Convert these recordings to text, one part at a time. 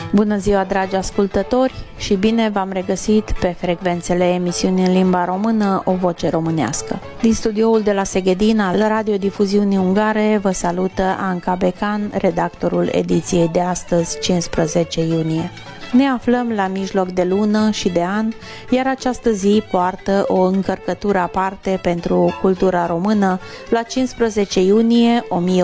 Bună ziua, dragi ascultători, și bine v-am regăsit pe frecvențele emisiunii în limba română, O Voce Românească. Din studioul de la Seghedin al radiodifuziunii ungare vă salută Anca Becan, redactorul ediției de astăzi, 15 iunie. Ne aflăm la mijloc de lună și de an, iar această zi poartă o încărcătură aparte pentru cultura română. La 15 iunie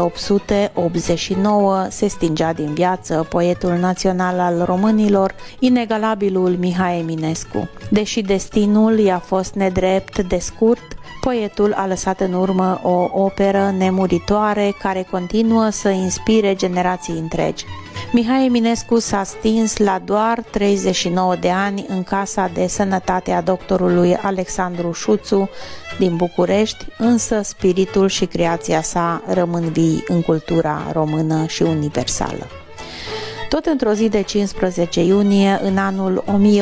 1889 se stingea din viață poetul național al românilor, inegalabilul Mihai Eminescu. Deși destinul i-a fost nedrept de scurt, poetul a lăsat în urmă o operă nemuritoare care continuă să inspire generații întregi. Mihai Eminescu s-a stins la doar 39 de ani în Casa de Sănătate a doctorului Alexandru Șuțu din București, însă spiritul și creația sa rămân vii în cultura română și universală. Tot într-o zi de 15 iunie, în anul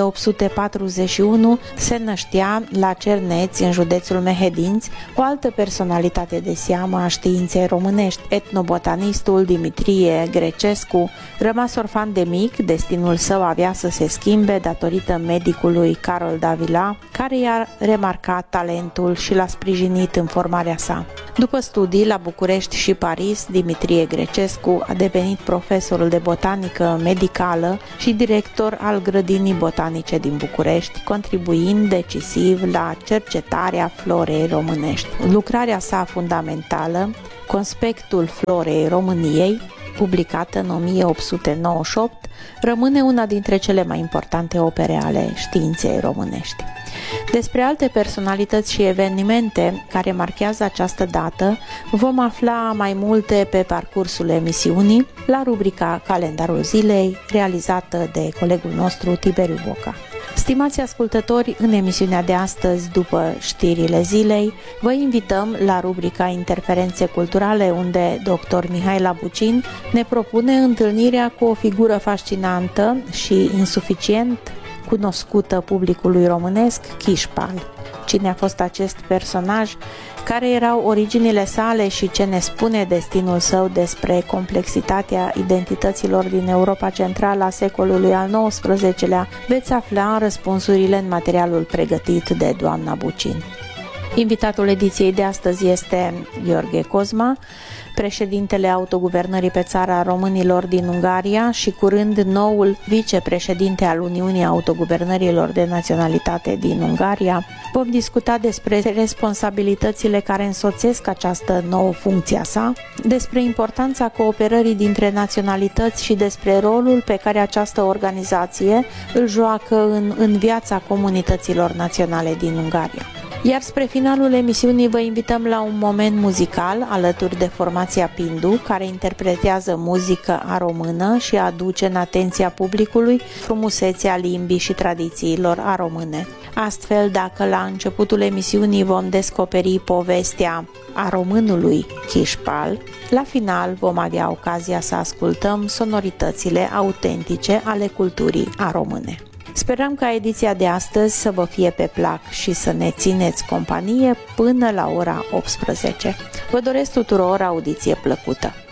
1841, se năștea la Cerneți, în județul Mehedinți, o altă personalitate de seamă a științei românești, etnobotanistul Dimitrie Grecescu. Rămas orfan de mic, destinul său avea să se schimbe datorită medicului Carol Davila, care i-a remarcat talentul și l-a sprijinit în formarea sa. După studii la București și Paris, Dimitrie Grecescu a devenit profesorul de botanică medicală și director al Grădinii Botanice din București, contribuind decisiv la cercetarea florei românești. Lucrarea sa fundamentală, Conspectul Florei României, publicată în 1898, rămâne una dintre cele mai importante opere ale științei românești. Despre alte personalități și evenimente care marchează această dată vom afla mai multe pe parcursul emisiunii la rubrica Calendarul Zilei, realizată de colegul nostru Tiberiu Boca. Stimați ascultători, în emisiunea de astăzi, după știrile zilei, vă invităm la rubrica Interferențe culturale, unde dr. Mihaela Bucin ne propune întâlnirea cu o figură fascinantă și insuficient cunoscută publicului românesc, Chișpal. Cine a fost acest personaj, care erau originile sale și ce ne spune destinul său despre complexitatea identităților din Europa Centrală a secolului al XIX-lea, veți afla în răspunsurile în materialul pregătit de doamna Bucin. Invitatul ediției de astăzi este Gheorghe Cozma, președintele autoguvernării pe țara românilor din Ungaria și curând noul vicepreședinte al Uniunii Autoguvernărilor de Naționalitate din Ungaria. Vom discuta despre responsabilitățile care însoțesc această nouă funcție a sa, despre importanța cooperării dintre naționalități și despre rolul pe care această organizație îl joacă în viața comunităților naționale din Ungaria. Iar spre finalul emisiunii vă invităm la un moment muzical alături de formația Pindu, care interpretează muzică a română și aduce în atenția publicului frumusețea limbii și tradițiilor a române. Astfel, dacă la începutul emisiunii vom descoperi povestea a românului Chișpal, la final vom avea ocazia să ascultăm sonoritățile autentice ale culturii a române. Sperăm ca ediția de astăzi să vă fie pe plac și să ne țineți companie până la ora 18. Vă doresc tuturor audiție plăcută!